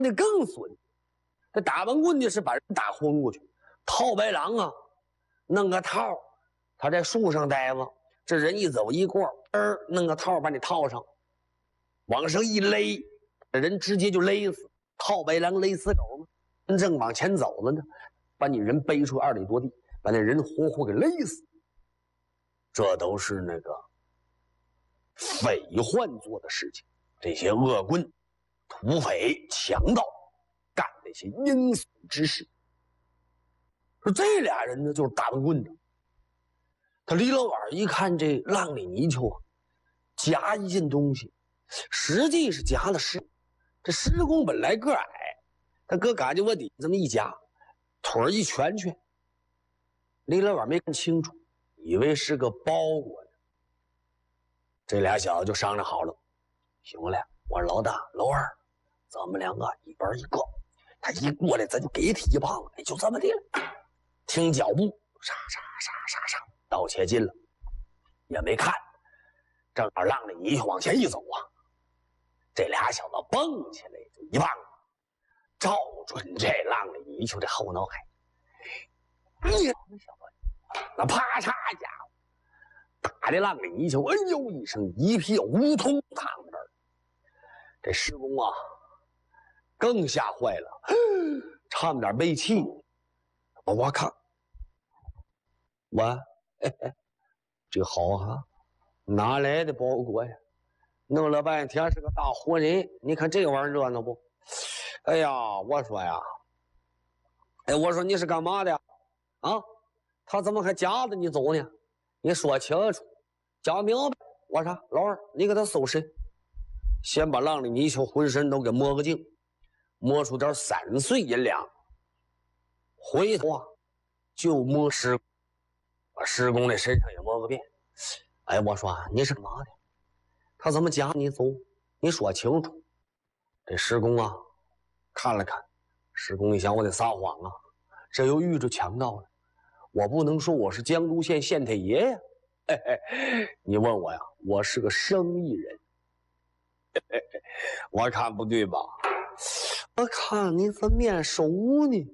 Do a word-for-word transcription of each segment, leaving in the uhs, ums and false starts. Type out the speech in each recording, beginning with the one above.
那更损。这打完棍的是把人打昏过去，套白狼啊，弄个套，他在树上待着，这人一走一过，儿弄个套把你套上，往上一勒，这人直接就勒死。套白狼勒死狗嘛，真正往前走了呢，把你人背出二里多地，把那人活活给勒死。这都是那个匪患做的事情，这些恶棍、土匪、强盗干那些阴损之事。说这俩人呢，就是打完棍的。他李老板一看这浪里泥鳅啊，夹一件东西，实际是夹了施。这施工本来个矮，他搁嘎叽窝底这么一夹，腿一蜷蜷。李老板没看清楚，以为是个包裹呢。这俩小子就商量好了，行了，我说老大、老二，咱们两个一边一个。他一过来，咱就给他一棒子，哎，就这么的了。听脚步，沙沙沙沙沙，到且近了，也没看，正好浪里泥鳅往前一走啊，这俩小子蹦起来就一棒子，照准这浪里泥鳅这后脑海。哎呀，那小子，那啪嚓家伙，打的浪里泥鳅，哎呦一声，一屁乌通躺那儿。这施工啊，更吓坏了，差点背气。我看，我，哎哎，这好啊，哪来的包裹呀？弄了半天是个大活人，你看这玩意儿热闹不？哎呀，我说呀，哎，我说你是干嘛的呀？啊，他怎么还夹着你走呢？你说清楚，讲明白。我说老二，你给他搜身，先把浪里泥鳅浑身都给摸个净，摸出点散碎银两。回头啊，就摸施工，把施工的身上也摸个遍。哎，我说你是干嘛的？他怎么夹你走？你说清楚。这施工啊，看了看，施工一想，我得撒谎啊，这又遇着强盗了，我不能说我是江都县县太爷呀。嘿嘿，你问我呀，我是个生意人。嘿嘿，我看不对吧？我看你怎么面熟呢？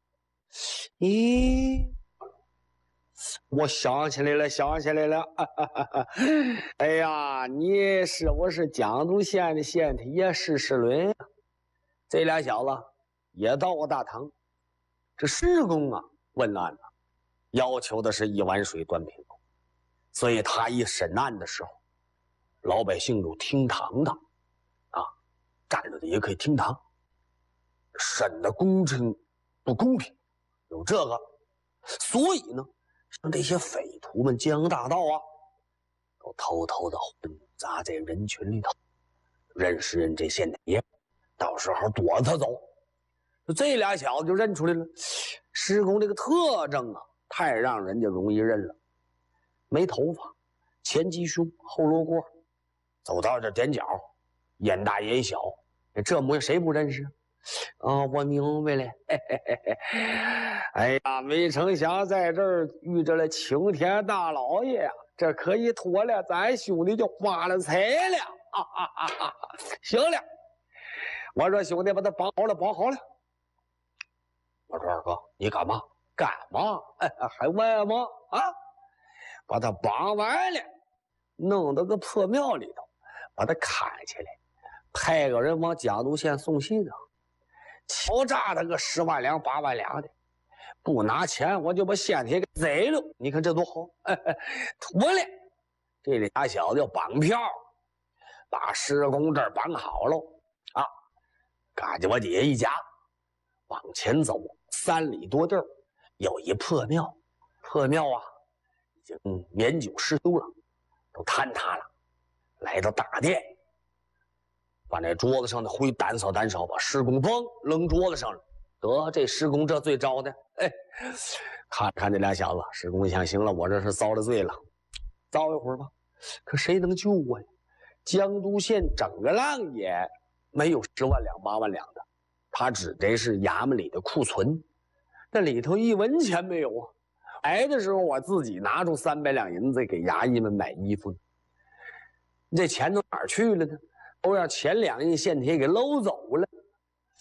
咦，我想起来了，想起来了！啊啊啊啊、哎呀，你是我是江都县的县太爷施世伦。这俩小子也到过大堂。这施工啊，问案呢、啊，要求的是一碗水端平口，所以他一审案的时候，老百姓有听堂的，啊，站着的也可以听堂，审的公正不公平。有这个，所以呢，像这些匪徒们江大盗啊，都偷偷的混杂在人群里头，认识认这县太爷，到时候躲他走。这俩小子就认出来了，施工这个特征啊，太让人家容易认了。没头发，前鸡胸，后罗锅，走到这踮脚，眼大眼小，这模样谁不认识？啊、哦，我明白了。嘿嘿嘿嘿，哎呀，没成想在这儿遇着了青天大老爷呀！这可以妥了，咱兄弟就发了财了！啊啊啊啊！行了，我说兄弟，把他绑好了，绑好了。我说二哥，你干嘛？干嘛？哎，还问吗？啊！把他绑完了，弄到个破庙里头，把他砍起来，派个人往江都县送信啊。敲诈他个十万两八万两的，不拿钱我就把县太给宰了。你看这多好！哎哎，妥了，这俩小子要绑票，把施工这儿绑好了啊，嘎叽往底下一夹，往前走三里多地儿，有一破庙，破庙啊，已经年久失修了，都坍塌了。来到大殿。把那桌子上的灰掸扫掸扫，把施工崩扔桌子上了。得，这施工这罪招的，哎，看看这俩小子，施工想行了，我这是遭了罪了，遭一会儿吧。可谁能救我呀？江都县整个浪也没有十万两八万两的，他指的是衙门里的库存，那里头一文钱没有啊。来的时候我自己拿出三百两银子给衙役们买衣服呢，这钱都哪儿去了呢？都让前两任县太给搂走了。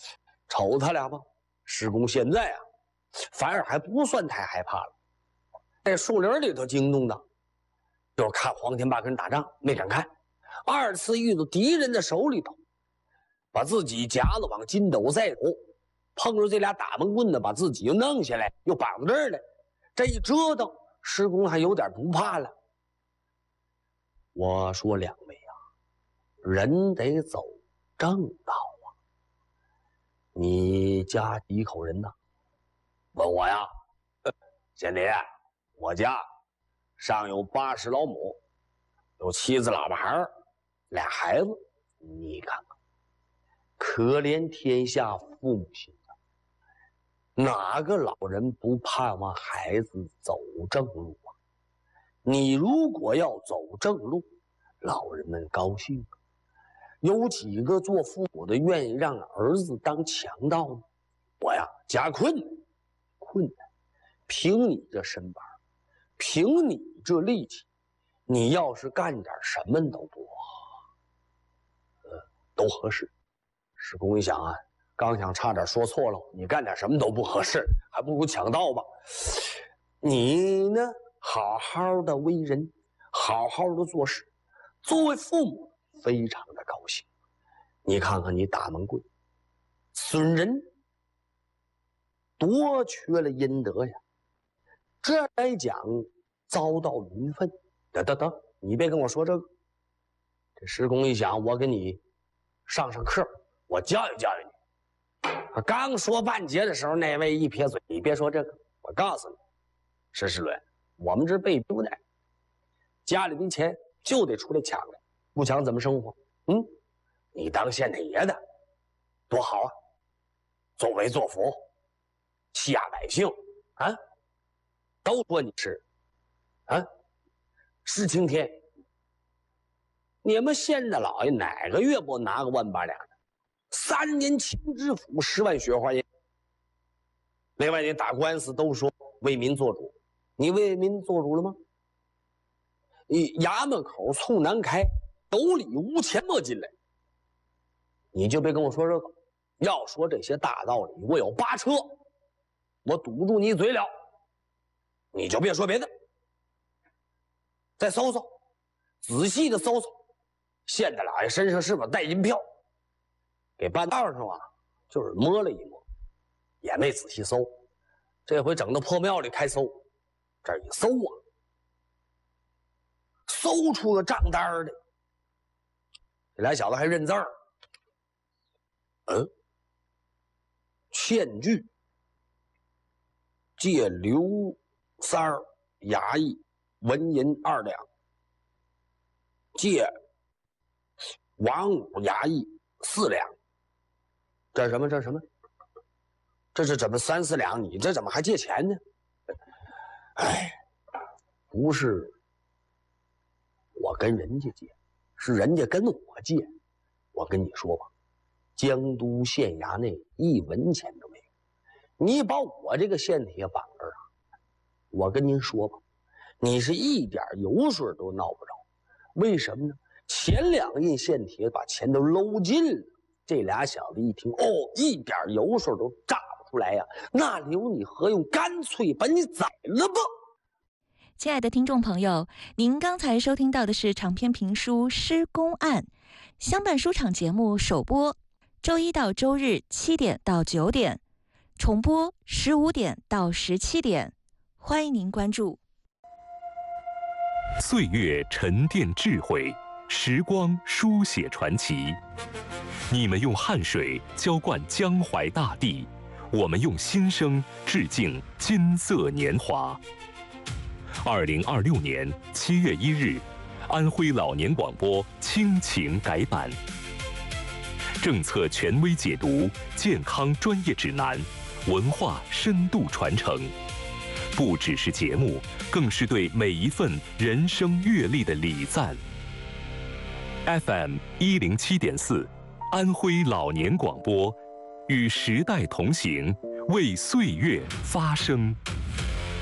瞅他俩吧。施公现在啊，反而还不算太害怕了。在树林里头惊动的，就是看黄天霸跟人打仗没敢看。二次遇到敌人的手里头，把自己夹子往筋斗再走，碰着这俩打闷棍的，把自己又弄下来，又绑到这儿来。这一折腾，施公还有点不怕了。我说两位啊，人得走正道啊。你家几口人呢？问我呀？贤弟，我家上有八十老母，有妻子老婆孩儿，俩孩子。你看看，可怜天下父母心啊！哪个老人不盼望孩子走正路啊？你如果要走正路，老人们高兴。有几个做父母的愿意让儿子当强盗呢？我呀，加困难，困难。凭你这身板，凭你这力气，你要是干点什么都不，呃，都合适。施公一想啊，刚想差点说错了，你干点什么都不合适，还不如强盗吧。你呢，好好的为人，好好的做事，作为父母非常的高兴。你看看你打闷棍，损人，多缺了阴德呀！这来讲遭到民愤。得得得，你别跟我说这个。这施公一想，我给你上上课，我教育教育你。刚说半截的时候，那位一撇嘴：“你别说这个，我告诉你，施世伦，我们这被逼的，家里的钱就得出来抢来，不抢怎么生活？嗯，你当县太爷的，多好啊！作威作福，欺压百姓啊！都说你是啊，是青天。你们县的老爷哪个月不拿个万八两的？三年清知府，十万雪花银。另外，你打官司都说为民做主，你为民做主了吗？你衙门口冲南开，斗里无钱莫进来。你就别跟我说这个，要说这些大道理，我有八车，我堵住你嘴了，你就别说别的。再搜搜，仔细的搜搜，县大老爷身上是不是带银票？给半道上啊，就是摸了一摸，也没仔细搜。这回整到破庙里开搜，这一搜啊，搜出个账单来。这俩小子还认字儿。嗯，欠据借刘三儿衙役纹银二两，借王五衙役四两。这什么？这什么？这是怎么三四两？你这怎么还借钱呢？哎，不是我跟人家借，是人家跟我借。我跟你说吧，江都县衙内一文钱都没有。你把我这个县帖绑这儿啊，我跟您说吧，你是一点油水都闹不着。为什么呢？前两印县帖把钱都搂尽了。这俩小子一听，哦，一点油水都榨不出来呀、啊，那留你何用？干脆把你宰了吧！ 亲爱的听众朋友，您刚才收听到的是长篇评书《施公案》，乡办书场节目首播，周一到周日七点到九点，重播十五点到十七点，欢迎您关注。 岁月沉淀智慧，时光书写传奇。你们用汗水浇灌江淮大地，我们用心声致敬金色年华。二零二六年七月一日，安徽老年广播亲情改版，政策权威解读，健康专业指南，文化深度传承，不只是节目，更是对每一份人生阅历的礼赞。F M 一零七点四。安徽老年广播，与时代同行，为岁月发声。